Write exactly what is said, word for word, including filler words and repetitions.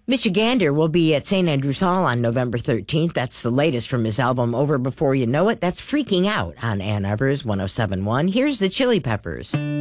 Michigander will be at Saint Andrews Hall on November thirteenth. That's the latest from his album Over Before You Know It. That's Freaking Out on Ann Arbor's one oh seven point one. Here's the Chili Peppers.